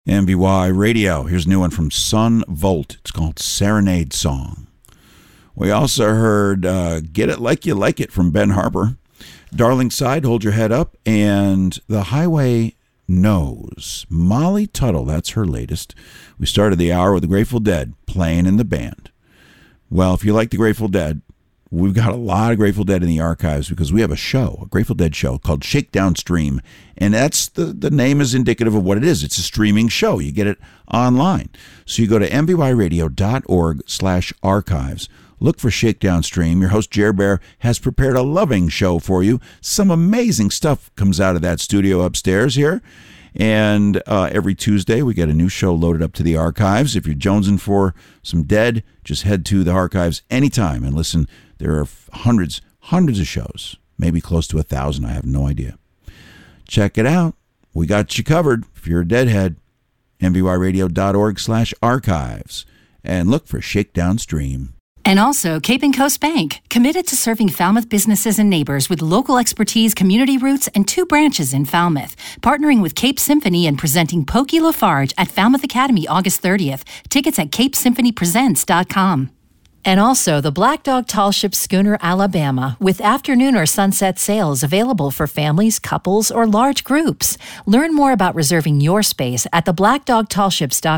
MBY Radio. Here's a new one from Sun Volt. It's called Serenade Song. We also heard Get It Like You Like It from Ben Harper. Darling Side, Hold Your Head Up. And The Highway Knows. Molly Tuttle, that's her latest. We started the hour with the Grateful Dead playing in the band. Well, if you like the Grateful Dead, we've got a lot of Grateful Dead in the archives because we have a show, a Grateful Dead show called Shakedown Stream. And that's the name is indicative of what it is. It's a streaming show. You get it online. So you go to mbyradio.org/archives. Look for Shakedown Stream. Your host, Jer Bear, has prepared a loving show for you. Some amazing stuff comes out of that studio upstairs here. And every Tuesday, we get a new show loaded up to the archives. If you're jonesing for some Dead, just head to the archives anytime and listen. There are hundreds of shows, maybe close to 1,000. I have no idea. Check it out. We got you covered. If you're a Deadhead, mbyradio.org/archives. And look for Shakedown Stream. And also, Cape and Coast Bank, committed to serving Falmouth businesses and neighbors with local expertise, community roots, and 2 branches in Falmouth. Partnering with Cape Symphony and presenting Pokey Lafarge at Falmouth Academy August 30th. Tickets at capesymphonypresents.com. And also, the Black Dog Tall Ship Schooner Alabama, with afternoon or sunset sails available for families, couples, or large groups. Learn more about reserving your space at theblackdogtallships.com.